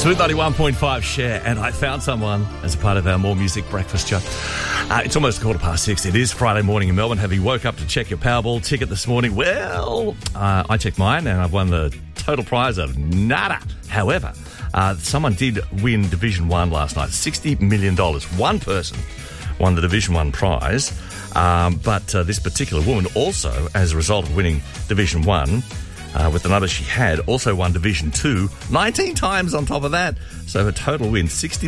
Smooth 91.5 Share, and I found someone as a part of our More Music breakfast show. It's almost 6:15. It is Friday morning in Melbourne. Have you woke up to check your Powerball ticket this morning? Well, I checked mine and I've won the total prize of nada. However, someone did win Division 1 last night, $60 million. One person won the Division 1 prize, but this particular woman also, as a result of winning Division 1, with the numbers she had, also won Division 2 19 times on top of that. So her total win,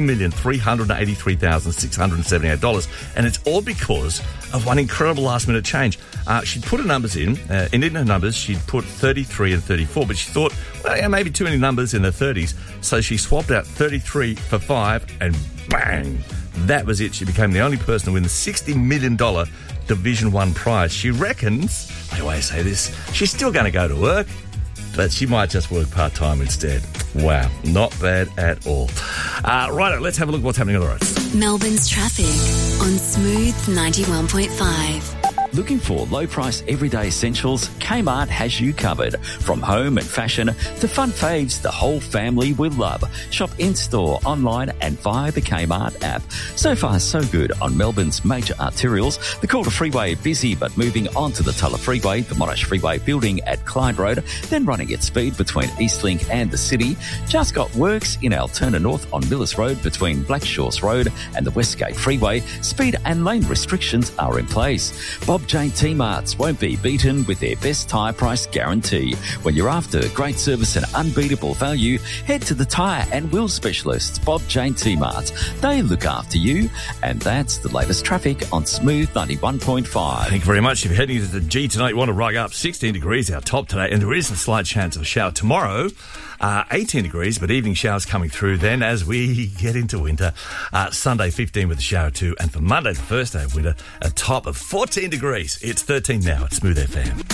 $60,383,678. And it's all because of one incredible last-minute change. She'd put her numbers in. In her numbers, she'd put 33 and 34, but she thought, well, yeah, maybe too many numbers in the 30s. So she swapped out 33 for 5, and bang! That was it. She became the only person to win the $60 million Division 1 prize. She reckons, I always say this, she's still going to go to work, but she might just work part-time instead. Wow, not bad at all. Right, let's have a look at what's happening on the roads. Melbourne's traffic on Smooth 91.5. Looking for low-price everyday essentials? Kmart has you covered. From home and fashion to fun faves the whole family will love. Shop in-store, online and via the Kmart app. So far, so good on Melbourne's major arterials. The Calder Freeway busy but moving on to the Tulla Freeway, the Monash Freeway building at Clyde Road, then running at speed between Eastlink and the city. Just got works in Altona North on Millis Road between Blackshaw's Road and the Westgate Freeway. Speed and lane restrictions are in place. Bob Jane T-Marts won't be beaten with their best tyre price guarantee. When you're after great service and unbeatable value, head to the tyre and wheel specialists, Bob Jane T-Marts. They look after you, and that's the latest traffic on Smooth 91.5. Thank you very much. If you're heading to the G tonight, you want to rug up. 16 degrees our top today, and there is a slight chance of a shower tomorrow. 18 degrees, but evening showers coming through then as we get into winter. Sunday, 15 with a shower too. And for Monday, the first day of winter, a top of 14 degrees. It's 13 now at Smooth FM.